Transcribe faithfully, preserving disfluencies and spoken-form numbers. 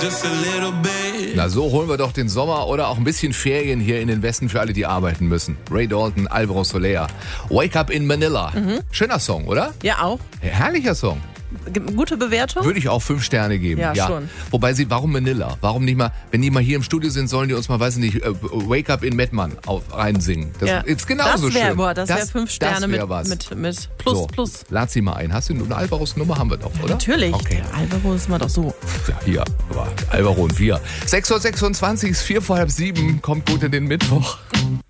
Na, so holen wir doch den Sommer oder auch ein bisschen Ferien hier in den Westen für alle, die arbeiten müssen. Ray Dalton, Alvaro Soler. Wake Up in Manila. Mhm. Schöner Song, oder? Ja, auch. Herrlicher Song. G- Gute Bewertung? Würde ich auch fünf Sterne geben. Ja, schon. Wobei sie, warum Manila? Warum nicht mal, wenn die mal hier im Studio sind, sollen die uns mal, weiß ich nicht, äh, Wake Up in Mettmann auf, reinsingen. Das ja. ist genauso das wär, schön. Boah, das, das wäre fünf Sterne wär mit, mit, mit Plus, so, Plus. Lad sie mal ein. Hast du eine Alvaros Nummer? Haben wir doch, oder? Natürlich. Okay. Der Alvaro ist mal doch so. Ja, hier. Aber Alvaro und wir. sechs Uhr sechsundzwanzig ist vier vor halb sieben. Kommt gut in den Mittwoch.